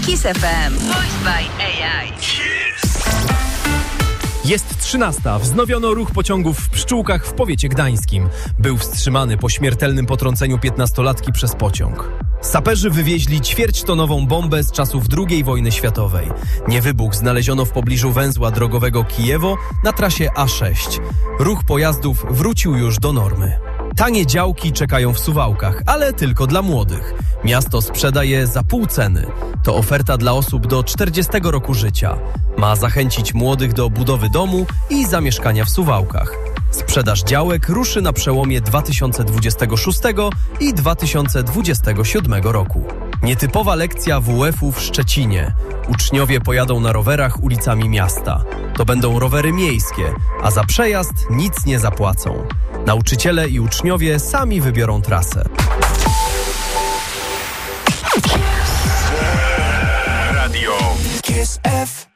Kiss FM. Voiced by AI. Jest 13. Wznowiono ruch pociągów w Pszczółkach w powiecie gdańskim. Był wstrzymany po śmiertelnym potrąceniu 15-latki przez pociąg. Saperzy wywieźli ćwierćtonową bombę z czasów II wojny światowej. Niewybuch znaleziono w pobliżu węzła drogowego Kijewo na trasie A6. Ruch pojazdów wrócił już do normy. Tanie działki czekają w Suwałkach, ale tylko dla młodych. Miasto sprzeda je za pół ceny. To oferta dla osób do 40 roku życia. Ma zachęcić młodych do budowy domu i zamieszkania w Suwałkach. Sprzedaż działek ruszy na przełomie 2026 i 2027 roku. Nietypowa lekcja WF-u w Szczecinie. Uczniowie pojadą na rowerach ulicami miasta. To będą rowery miejskie, a za przejazd nic nie zapłacą. Nauczyciele i uczniowie sami wybiorą trasę. Radio Kiss F.